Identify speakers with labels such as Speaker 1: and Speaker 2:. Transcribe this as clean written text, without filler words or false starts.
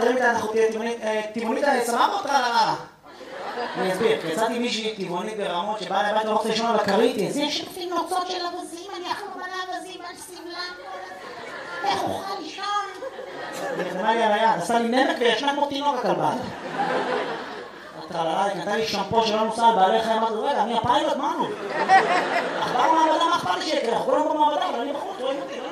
Speaker 1: תרים את אנחנו תהיה טבעונית סבבה או טרללה? אני אסביר, יצאתי מישהי טבעונית ברמות שבאה לבית לא רוצה לישון על הכרית, זה שפים נוצות של אבזים, אני אכלו מלא אבזים על סמלם, איך אוכל לישון? היא נתנה לי על היד, עשה לי נמק וישנה כמו תינוק הכלבה. הטרללה, היא נתנה לי שמפו שלא נוסע על בעלי חיים, אמרתי, רגע, אני הפיילוט, מה נו? אך באו מעבדה, מה אכפת לי שיקרה? אנחנו כולם במעבדה, אבל אני בחוץ, רואים אותי,